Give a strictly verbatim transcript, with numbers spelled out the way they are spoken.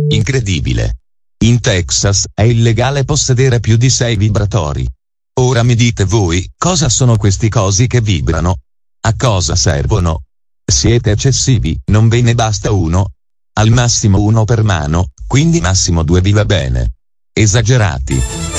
Incredibile. In Texas è illegale possedere più di sei vibratori. Ora mi dite voi, cosa sono questi cosi che vibrano? A cosa servono? Siete eccessivi, non ve ne basta uno? Al massimo uno per mano, quindi massimo due vi va bene. Esagerati.